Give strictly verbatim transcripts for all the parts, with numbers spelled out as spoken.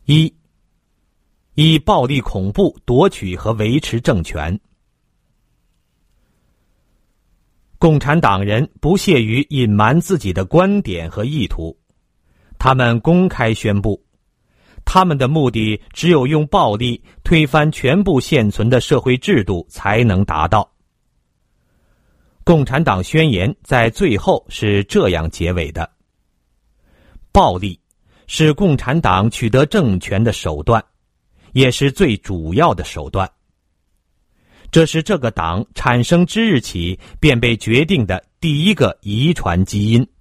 一、以暴力恐怖夺取和维持政权。共产党人不屑于隐瞒自己的观点和意图，他们公开宣布，他们的目的只有用暴力推翻全部现存的社会制度才能达到。共产党宣言在最后是这样结尾的：暴力是共产党取得政权的手段，也是最主要的手段。这是这个党产生之日起便被决定的第一个遗传基因。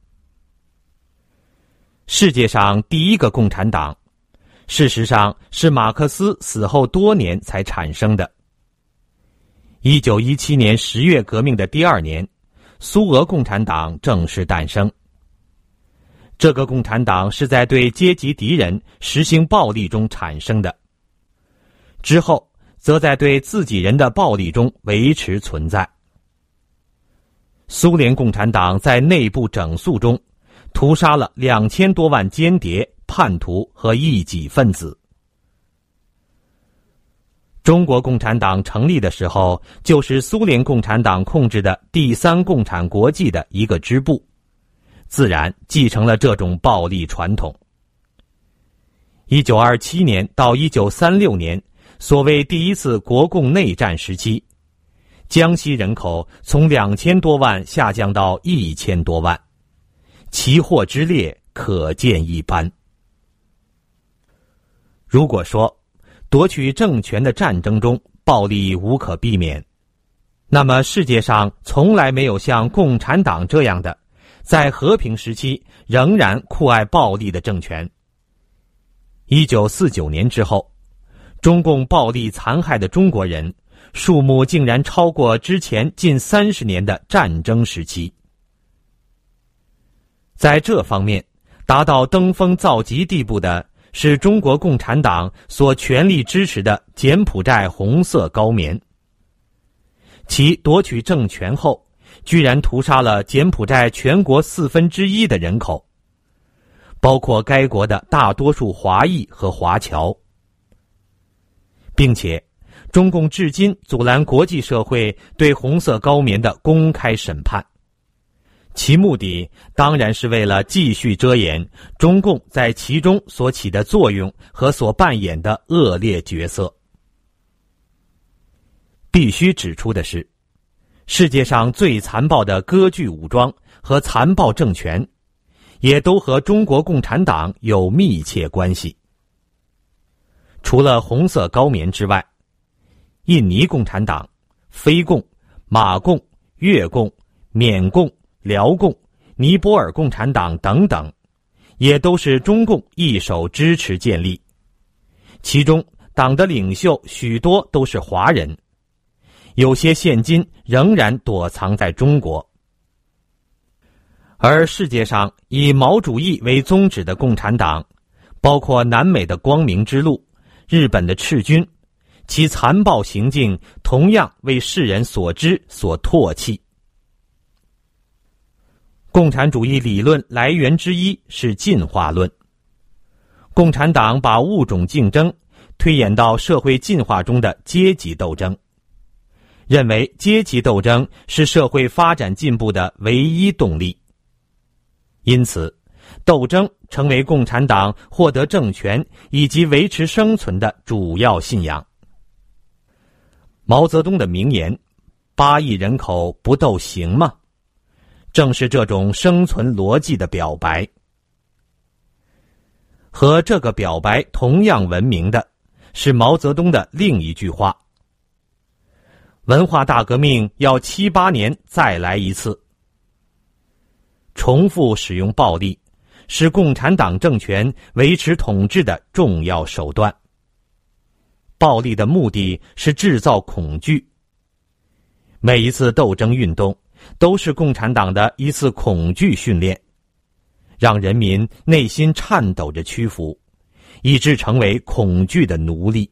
世界上第一个共产党，事实上是马克思死后多年才产生的。一九一七年十月革命的第二年，苏俄共产党正式诞生。这个共产党是在对阶级敌人实行暴力中产生的，之后则在对自己人的暴力中维持存在。苏联共产党在内部整肃中屠杀了两千多万间谍、叛徒和异己分子。中国共产党成立的时候，就是苏联共产党控制的第三共产国际的一个支部，自然继承了这种暴力传统。一九二七年到一九三六年，所谓第一次国共内战时期，江西人口从两千多万下降到一千多万，其祸之烈可见一斑。如果说夺取政权的战争中暴力无可避免，那么世界上从来没有像共产党这样的在和平时期仍然酷爱暴力的政权。一九四九年之后，中共暴力残害的中国人数目竟然超过之前近三十年的战争时期。在这方面达到登峰造极地步的是中国共产党所全力支持的柬埔寨红色高棉。其夺取政权后，居然屠杀了柬埔寨全国四分之一的人口，包括该国的大多数华裔和华侨，并且中共至今阻拦国际社会对红色高棉的公开审判，其目的当然是为了继续遮掩中共在其中所起的作用和所扮演的恶劣角色。必须指出的是，世界上最残暴的割据武装和残暴政权，也都和中国共产党有密切关系。除了红色高棉之外，印尼共产党、菲共、马共、越共、缅共、辽共、尼泊尔共产党等等，也都是中共一手支持建立，其中党的领袖许多都是华人，有些现今仍然躲藏在中国。而世界上以毛主义为宗旨的共产党，包括南美的光明之路、日本的赤军，其残暴行径同样为世人所知所唾弃。共产主义理论来源之一是进化论。共产党把物种竞争推演到社会进化中的阶级斗争，认为阶级斗争是社会发展进步的唯一动力。因此，斗争成为共产党获得政权以及维持生存的主要信仰。毛泽东的名言“八亿人口不斗行吗”，正是这种生存逻辑的表白。和这个表白同样闻名的是毛泽东的另一句话：文化大革命要七八年再来一次。重复使用暴力是共产党政权维持统治的重要手段。暴力的目的是制造恐惧。每一次斗争运动都是共产党的一次恐惧训练，让人民内心颤抖着屈服，以致成为恐惧的奴隶。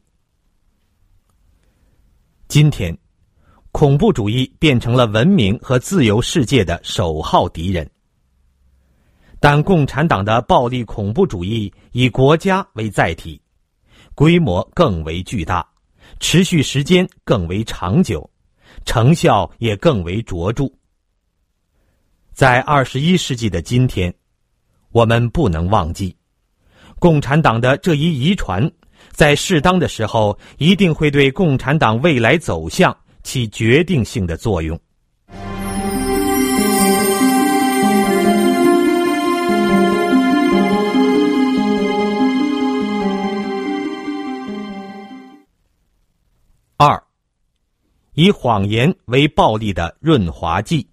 今天，恐怖主义变成了文明和自由世界的首号敌人。但共产党的暴力恐怖主义以国家为载体， 规模更为巨大，持续时间更为长久，成效也更为卓著。在二十一世纪的今天，我们不能忘记，共产党的这一遗传，在适当的时候一定会对共产党未来走向起决定性的作用。二，以谎言为暴力的润滑剂。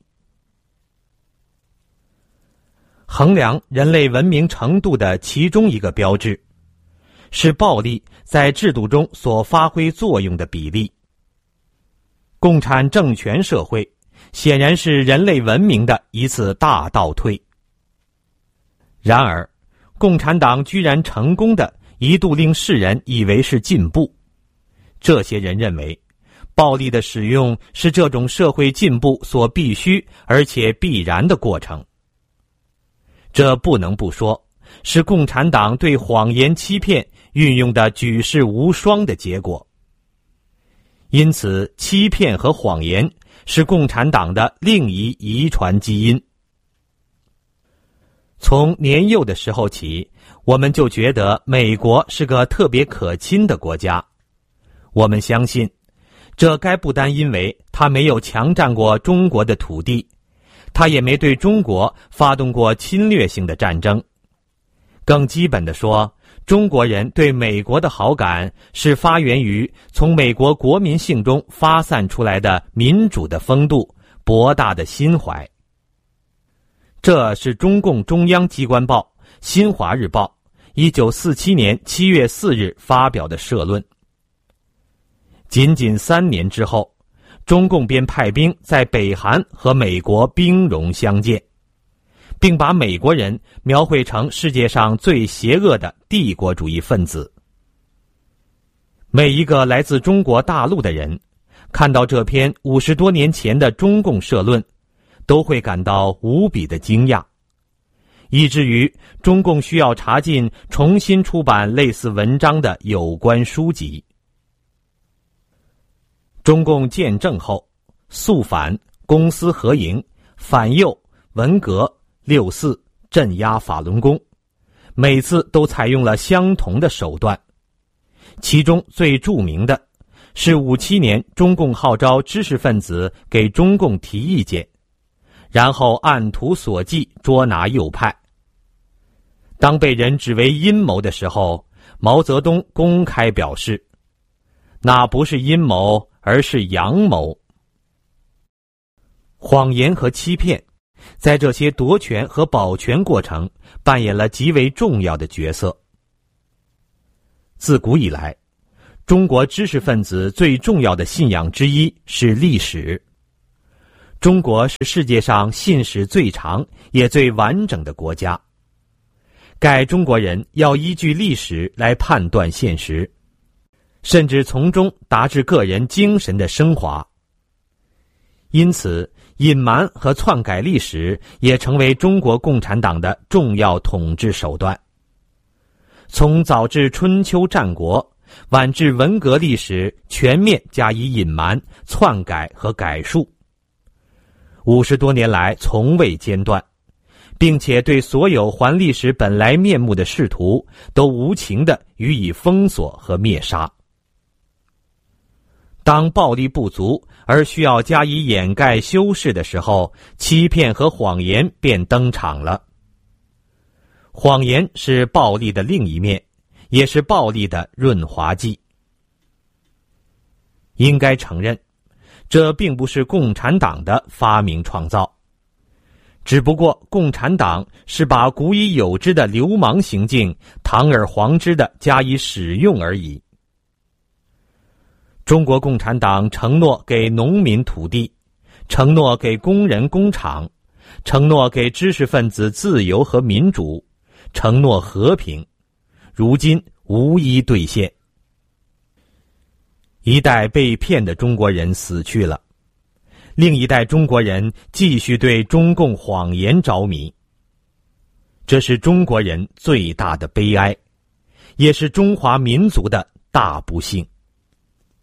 衡量人类文明程度的其中一个标志，是暴力在制度中所发挥作用的比例。共产政权社会显然是人类文明的一次大倒退。然而，共产党居然成功的一度令世人以为是进步。这些人认为，暴力的使用是这种社会进步所必须而且必然的过程。这不能不说，是共产党对谎言欺骗运用的举世无双的结果。因此，欺骗和谎言是共产党的另一遗传基因。从年幼的时候起，我们就觉得美国是个特别可亲的国家。我们相信，这该不单因为他没有强占过中国的土地，他也没对中国发动过侵略性的战争。更基本的说，中国人对美国的好感是发源于从美国国民性中发散出来的民主的风度、博大的心怀。这是中共中央机关报《新华日报》一九四七年七月四日发表的社论。仅仅三年之后，中共便派兵在北韩和美国兵戎相见，并把美国人描绘成世界上最邪恶的帝国主义分子。每一个来自中国大陆的人，看到这篇五十多年前的中共社论，都会感到无比的惊讶，以至于中共需要查禁重新出版类似文章的有关书籍。中共建政后，肃反、公私合营、反右、文革、六四、镇压法轮功，每次都采用了相同的手段。其中最著名的是五七年中共号召知识分子给中共提意见，然后按图索骥捉拿右派。当被人指为阴谋的时候，毛泽东公开表示，那不是阴谋，而是阳谋。谎言和欺骗在这些夺权和保全过程扮演了极为重要的角色。自古以来，中国知识分子最重要的信仰之一是历史。中国是世界上信史最长也最完整的国家，盖中国人要依据历史来判断现实，甚至从中达至个人精神的升华。因此，隐瞒和篡改历史也成为中国共产党的重要统治手段。从早至春秋战国，晚至文革历史全面加以隐瞒、篡改和改述，五十多年来从未间断，并且对所有还历史本来面目的试图都无情地予以封锁和灭杀。当暴力不足而需要加以掩盖修饰的时候，欺骗和谎言便登场了。谎言是暴力的另一面，也是暴力的润滑剂。应该承认，这并不是共产党的发明创造，只不过共产党是把古已有之的流氓行径堂而皇之地加以使用而已。中国共产党承诺给农民土地，承诺给工人工厂，承诺给知识分子自由和民主，承诺和平，如今无一兑现。一代被骗的中国人死去了，另一代中国人继续对中共谎言着迷。这是中国人最大的悲哀，也是中华民族的大不幸。